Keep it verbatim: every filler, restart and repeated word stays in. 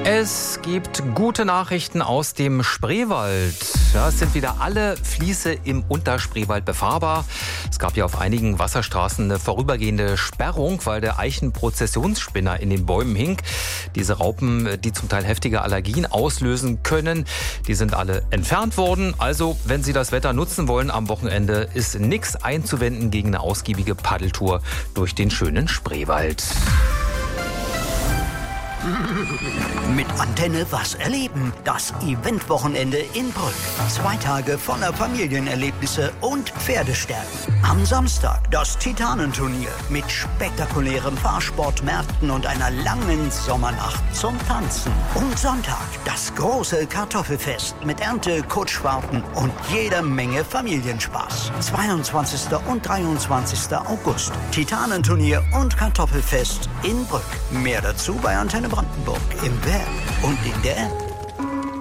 Es gibt gute Nachrichten aus dem Spreewald. Ja, es sind wieder alle Fließe im Unterspreewald befahrbar. Es gab ja auf einigen Wasserstraßen eine vorübergehende Sperrung, weil der Eichenprozessionsspinner in den Bäumen hing. Diese Raupen, die zum Teil heftige Allergien auslösen können, die sind alle entfernt worden. Also, wenn Sie das Wetter nutzen wollen am Wochenende, ist nichts einzuwenden gegen eine ausgiebige Paddeltour durch den schönen Spreewald. Mit Antenne was erleben. Das Eventwochenende in Brück. Zwei Tage voller Familienerlebnisse und Pferdestärken. Am Samstag das Titanenturnier mit spektakulären Fahrsportmärkten und einer langen Sommernacht zum Tanzen. Und Sonntag das große Kartoffelfest mit Ernte, Kutschfahrten und jede Menge Familienspaß. zweiundzwanzigsten und dreiundzwanzigsten August. Titanenturnier und Kartoffelfest in Brück. Mehr dazu bei Antenne Brandenburg im Web und in der App.